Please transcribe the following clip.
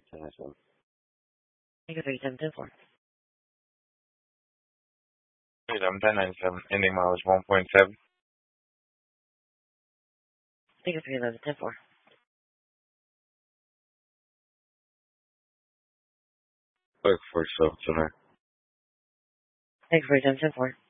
1097. Thank you for your 710-4. I'm 1097. Ending mileage 1.7. Thank you for your 1110-4. Look for yourself tonight. Thank you for your 710-4.